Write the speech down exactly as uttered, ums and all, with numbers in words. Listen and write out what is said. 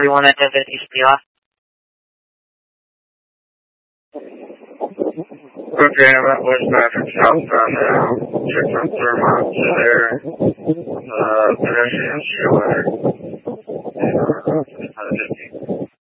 We wanted to visit Eastleigh. Okay, I'm at West Patrick southbound now. Check my thermometer there. Uh, pedestrian shield. And, uh,